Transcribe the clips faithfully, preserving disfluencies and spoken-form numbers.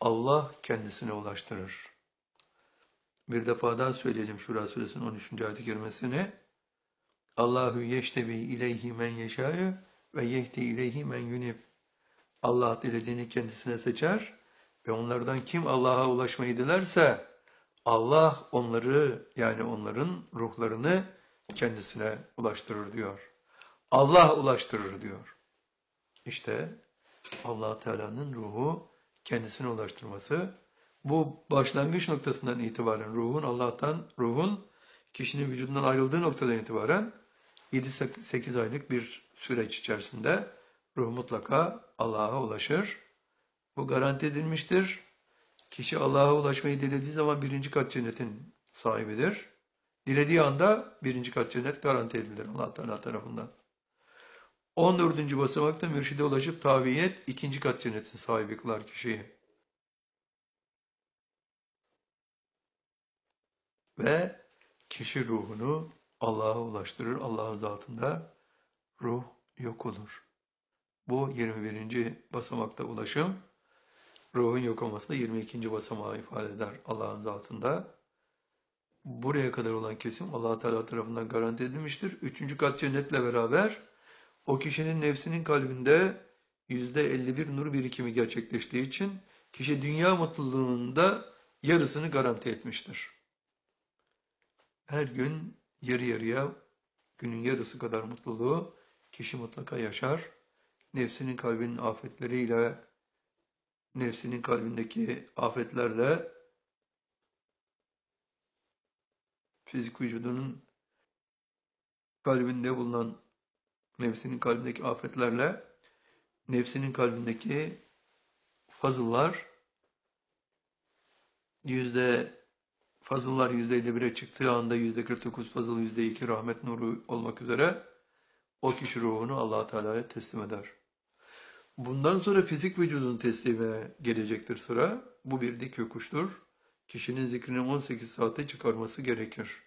Allah kendisine ulaştırır. Bir defa daha söyleyelim Şura Suresinin on üçüncü ayet-i kerimesini. Allahu yeştebi ileyhi men yeşâ'ü ve yehdi ileyhi men yunib. Allah dilediğini kendisine seçer ve onlardan kim Allah'a ulaşmayı dilerse Allah onları, yani onların ruhlarını kendisine ulaştırır diyor. Allah ulaştırır diyor. İşte Allah Teala'nın ruhu kendisine ulaştırması, bu başlangıç noktasından itibaren ruhun Allah'tan, ruhun kişinin vücudundan ayrıldığı noktadan itibaren yedi sekiz aylık bir süreç içerisinde ruh mutlaka Allah'a ulaşır. Bu garanti edilmiştir. Kişi Allah'a ulaşmayı dilediği zaman birinci kat cennetin sahibidir. Dilediği anda birinci kat cennet garanti edilir Allah Teala tarafından. on dördüncü basamakta mürşide ulaşıp taviyet ikinci kat cennetin sahibi kılar kişiyi. Ve kişi ruhunu Allah'a ulaştırır. Allah'ın zatında ruh yok olur. Bu yirmi birinci basamakta ulaşım. Ruhun yok olması da yirmi ikinci basamağı ifade eder Allah'ın zatında. Buraya kadar olan kesim Allah Teala tarafından garanti edilmiştir. Üçüncü kat cennetle beraber o kişinin nefsinin kalbinde yüzde elli bir nur birikimi gerçekleştiği için kişi dünya mutluluğunda yarısını garanti etmiştir. Her gün yarı yarıya, günün yarısı kadar mutluluğu kişi mutlaka yaşar. Nefsinin kalbinin afetleriyle, nefsinin kalbindeki afetlerle, fizik vücudunun kalbinde bulunan nefsinin kalbindeki afetlerle, nefsinin kalbindeki fazıllar, yüzde fazıllar yüzde elli bire çıktığı anda yüzde kırk dokuz fazıl, yüzde iki rahmet nuru olmak üzere o kişi ruhunu Allah Teala'ya teslim eder. Bundan sonra fizik vücudun teslime gelecektir sıra. Bu bir dik yokuştur. Kişinin zikrini on sekiz saate çıkarması gerekir.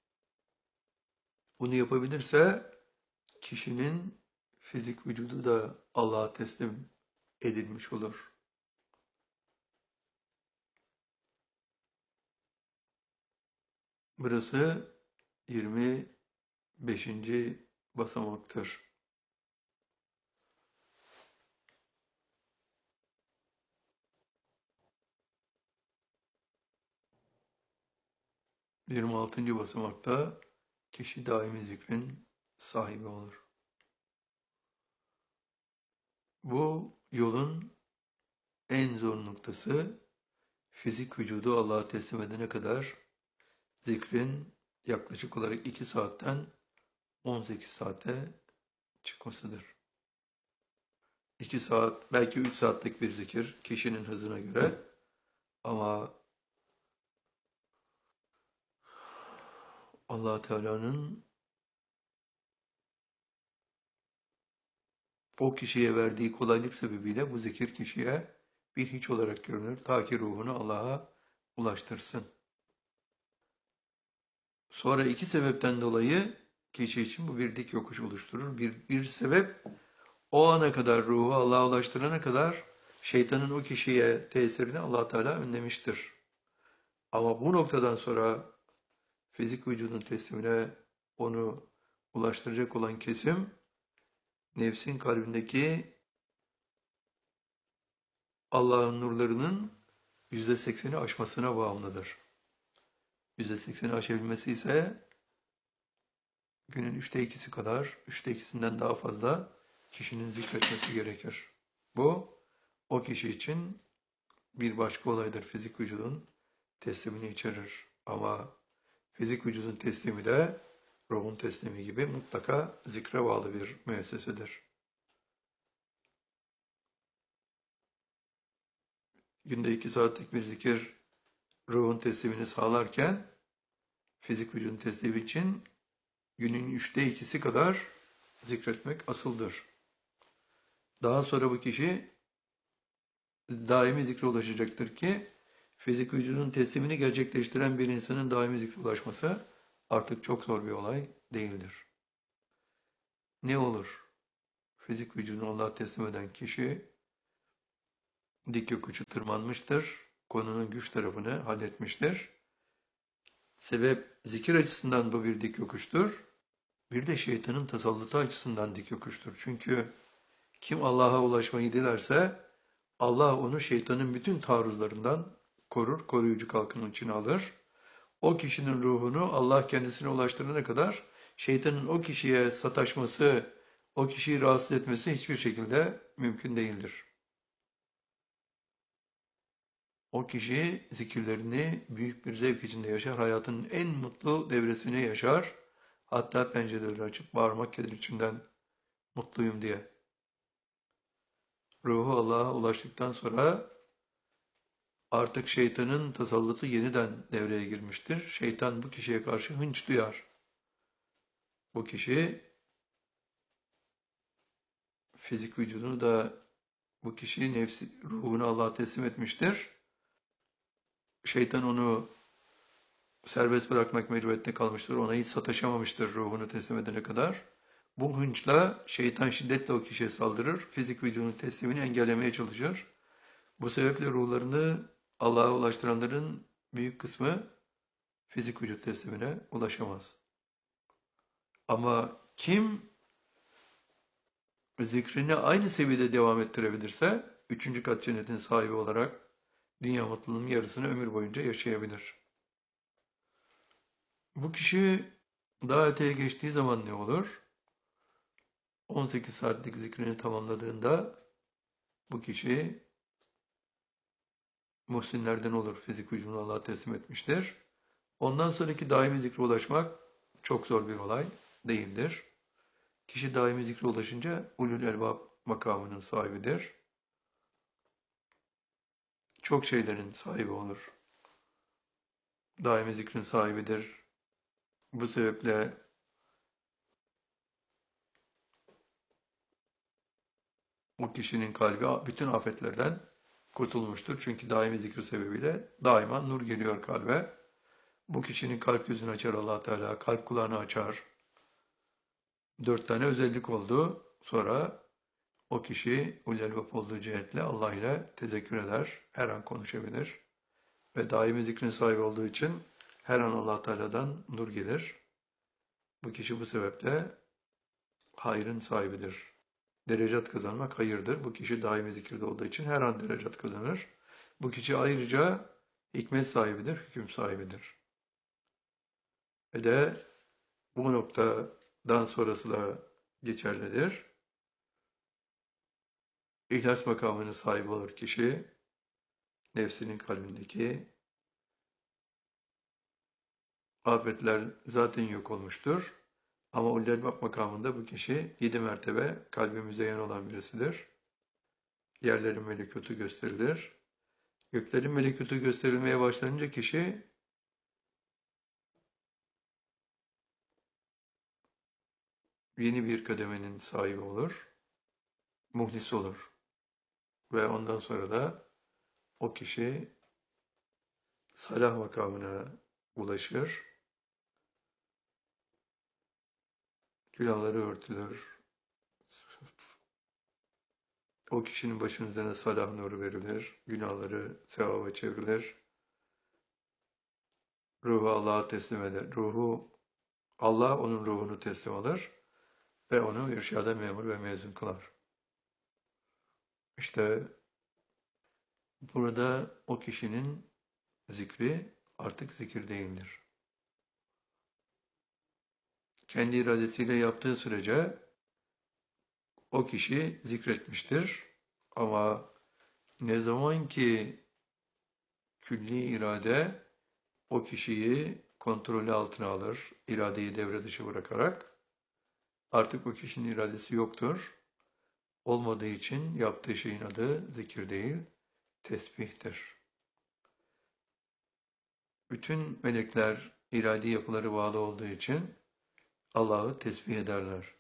Bunu yapabilirse kişinin fizik vücudu da Allah'a teslim edilmiş olur. Burası yirmi beşinci basamaktır. yirmi altıncı basamakta kişi daimi zikrin sahibi olur. Bu yolun en zor noktası fizik vücudu Allah'a teslim edene kadar zikrin yaklaşık olarak iki saatten on sekiz saate çıkmasıdır. iki saat, belki üç saatlik bir zikir kişinin hızına göre, ama Allah Teala'nın o kişiye verdiği kolaylık sebebiyle bu zikir kişiye bir hiç olarak görünür. Ta ki ruhunu Allah'a ulaştırsın. Sonra iki sebepten dolayı kişi için bu bir dik yokuş oluşturur. Bir, bir sebep, o ana kadar ruhu Allah'a ulaştırana kadar şeytanın o kişiye tesirini Allah Teala önlemiştir. Ama bu noktadan sonra fizik vücudun teslimine onu ulaştıracak olan kesim, nefsin kalbindeki Allah'ın nurlarının yüzde sekseni aşmasına bağımlıdır. yüzde sekseni aşabilmesi ise günün üçte ikisi kadar, üçte ikisinden daha fazla kişinin zikretmesi gerekir. Bu, o kişi için bir başka olaydır. Fizik vücudun teslimini içerir. Ama fizik vücudun teslimi de ruhun teslimi gibi mutlaka zikre bağlı bir müessesedir. Günde iki saatlik bir zikir ruhun teslimini sağlarken, fizik vücudun teslimi için günün üçte ikisi kadar zikretmek asıldır. Daha sonra bu kişi daimi zikre ulaşacaktır ki, fizik vücudun teslimini gerçekleştiren bir insanın daimi zikre ulaşması artık çok zor bir olay değildir. Ne olur? Fizik vücudunu Allah'a teslim eden kişi dik yokuşu tırmanmıştır. Konunun güç tarafını halletmiştir. Sebep zikir açısından bu bir dik yokuştur. Bir de şeytanın tasallutu açısından dik yokuştur. Çünkü kim Allah'a ulaşmayı dilerse Allah onu şeytanın bütün taarruzlarından korur, koruyucu kalkanın içine alır. O kişinin ruhunu Allah kendisine ulaştırana kadar şeytanın o kişiye sataşması, o kişiyi rahatsız etmesi hiçbir şekilde mümkün değildir. O kişi zikirlerini büyük bir zevk içinde yaşar, hayatının en mutlu devresini yaşar. Hatta pencereleri açıp bağırmak gelir içinden mutluyum diye. Ruhu Allah'a ulaştıktan sonra artık şeytanın tasallutu yeniden devreye girmiştir. Şeytan bu kişiye karşı hınç duyar. Bu kişi fizik vücudunu da bu kişi nefsi, ruhunu Allah'a teslim etmiştir. Şeytan onu serbest bırakmak mecburiyetinde kalmıştır. Ona hiç sataşamamıştır ruhunu teslim edene kadar. Bu hınçla şeytan şiddetle o kişiye saldırır. Fizik vücudunun teslimini engellemeye çalışır. Bu sebeple ruhlarını Allah'a ulaştıranların büyük kısmı fizik vücut teslimine ulaşamaz. Ama kim zikrini aynı seviyede devam ettirebilirse, üçüncü kat cennetin sahibi olarak dünya mutluluğunun yarısını ömür boyunca yaşayabilir. Bu kişi daha öteye geçtiği zaman ne olur? on sekiz saatlik zikrini tamamladığında bu kişi muhsinlerden olur. Fizik vücudunu Allah'a teslim etmiştir. Ondan sonraki daimi zikre ulaşmak çok zor bir olay değildir. Kişi daimi zikre ulaşınca ulul elbab makamının sahibidir. Çok şeylerin sahibi olur. Daimi zikrin sahibidir. Bu sebeple o kişinin kalbi bütün afetlerden kurtulmuştur. Çünkü daimi zikri sebebiyle daima nur geliyor kalbe. Bu kişinin kalp gözünü açar Allah Teala, kalp kulağını açar. Dört tane özellik oldu. Sonra o kişi ulelbap olduğu cihetle Allah ile tezekkür eder, her an konuşabilir. Ve daimi zikrin sahibi olduğu için her an Allah Teala'dan nur gelir. Bu kişi bu sebeple hayrın sahibidir. Derecat kazanmak hayırdır. Bu kişi daimi zikirde olduğu için her an derecat kazanır. Bu kişi ayrıca hikmet sahibidir, hüküm sahibidir. Ve de bu noktadan sonrası da geçerlidir. İhlas makamının sahibi olur kişi, nefsinin kalbindeki afetler zaten yok olmuştur. Ama ulul makamında bu kişi yedi mertebe kalbi müzeyyen olan birisidir. Yerlerin melekutu gösterilir. Göklerin melekutu gösterilmeye başlanınca kişi yeni bir kademenin sahibi olur, muhlis olur. Ve ondan sonra da o kişi salah makamına ulaşır. Günahları örtülür. O kişinin başının üzerine salah nuru verilir. Günahları sevaba çevrilir. Ruhu Allah'a teslim eder. Ruhu, Allah onun ruhunu teslim alır ve onu irşada memur ve mezun kılar. İşte burada o kişinin zikri artık zikir değildir. Kendi iradesiyle yaptığı sürece o kişi zikretmiştir. Ama ne zaman ki külli irade o kişiyi kontrolü altına alır, iradeyi devre dışı bırakarak, artık o kişinin iradesi yoktur. Olmadığı için yaptığı şeyin adı zikir değil, tesbihtir. Bütün melekler iradi yapıları bağlı olduğu için Allah'ı tesbih ederler.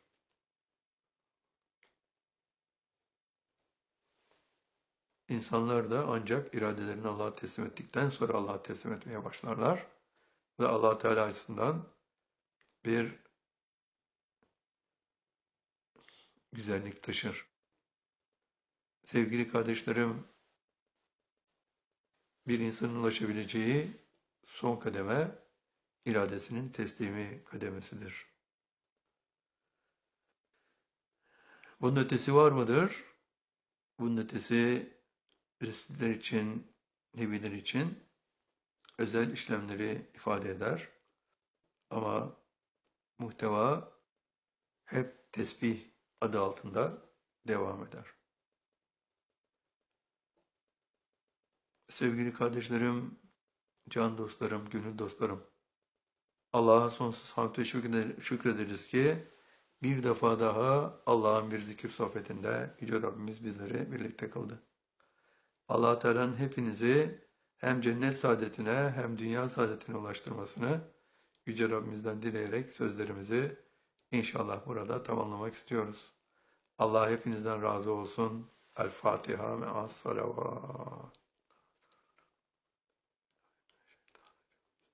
İnsanlar da ancak iradelerini Allah'a teslim ettikten sonra Allah'a teslim etmeye başlarlar. Ve Allah Teala açısından bir güzellik taşır. Sevgili kardeşlerim, bir insanın ulaşabileceği son kademe iradesinin teslimi kademesidir. Bunun ötesi var mıdır? Bunun ötesi Resuller için, Nebiler için özel işlemleri ifade eder. Ama muhteva hep tesbih adı altında devam eder. Sevgili kardeşlerim, can dostlarım, gönül dostlarım, Allah'a sonsuz hamd ve şükrederiz ki bir defa daha Allah'ın bir zikir sohbetinde Yüce Rabbimiz bizleri birlikte kıldı. Allah Teala'nın hepinizi hem cennet saadetine hem dünya saadetine ulaştırmasını Yüce Rabbimizden dileyerek sözlerimizi inşallah burada tamamlamak istiyoruz. Allah hepinizden razı olsun. El Fatiha ve as-salavat.